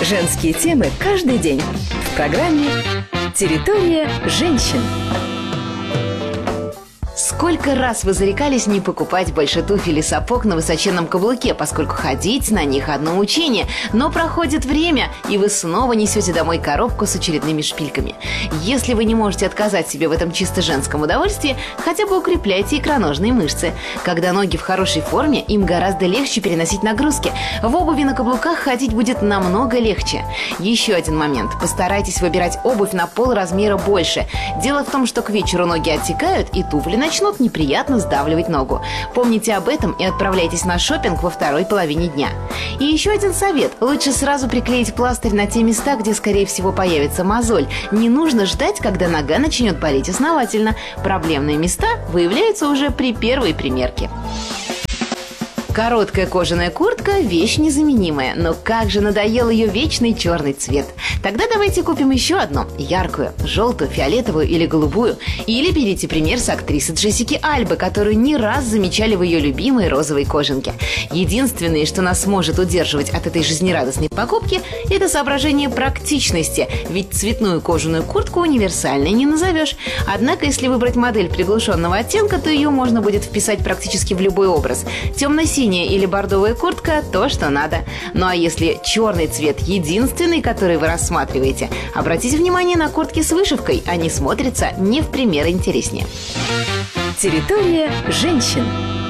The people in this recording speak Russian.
Женские темы каждый день в программе «Территория женщин». Сколько раз вы зарекались не покупать больше туфель и сапог на высоченном каблуке, поскольку ходить на них одно мучение. Но проходит время, и вы снова несете домой коробку с очередными шпильками. Если вы не можете отказать себе в этом чисто женском удовольствии, хотя бы укрепляйте икроножные мышцы. Когда ноги в хорошей форме, им гораздо легче переносить нагрузки. В обуви на каблуках ходить будет намного легче. Еще один момент. Постарайтесь выбирать обувь на полразмера больше. Дело в том, что к вечеру ноги оттекают, и туфли начнут неприятно сдавливать ногу. Помните об этом и отправляйтесь на шопинг во второй половине дня. И еще один совет. Лучше сразу приклеить пластырь на те места, где, скорее всего, появится мозоль. Не нужно ждать, когда нога начнет болеть основательно. Проблемные места выявляются уже при первой примерке. Короткая кожаная куртка – вещь незаменимая, но как же надоел ее вечный черный цвет. Тогда давайте купим еще одну – яркую, желтую, фиолетовую или голубую. Или берите пример с актрисы Джессики Альбы, которую не раз замечали в ее любимой розовой кожанке. Единственное, что нас может удерживать от этой жизнерадостной покупки – это соображение практичности, ведь цветную кожаную куртку универсальной не назовешь. Однако, если выбрать модель приглушенного оттенка, то ее можно будет вписать практически в любой образ. Темно-синяя или бордовая куртка – то, что надо. Ну а если черный цвет единственный, который вы рассматриваете, обратите внимание на куртки с вышивкой. Они смотрятся не в пример интереснее. Территория женщин.